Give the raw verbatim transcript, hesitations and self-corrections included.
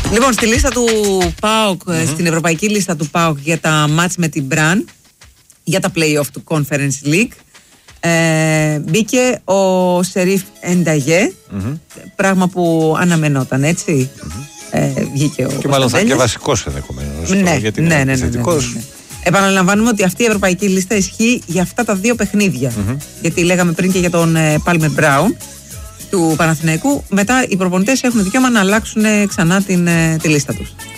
Λοιπόν, στη λίστα του ΠΑΟΚ, mm-hmm. στην ευρωπαϊκή λίστα του ΠΑΟΚ για τα μάτς με την Μπραν, για τα play-off του Conference League, ε, μπήκε ο Σερίφ Ενταγέ, mm-hmm. πράγμα που αναμενόταν, έτσι. Mm-hmm. Ε, βγήκε ο και μάλλον θα είναι και βασικός ενδεχομένως. Ναι, γιατί ναι, είναι ναι, ναι, ναι, ναι, ναι. Επαναλαμβάνουμε ότι αυτή η ευρωπαϊκή λίστα ισχύει για αυτά τα δύο παιχνίδια. Mm-hmm. Γιατί λέγαμε πριν και για τον Πάλμερ Μπράουν του Παναθηναϊκού. Μετά οι προπονητές έχουν δικαίωμα να αλλάξουν ξανά την, τη λίστα τους.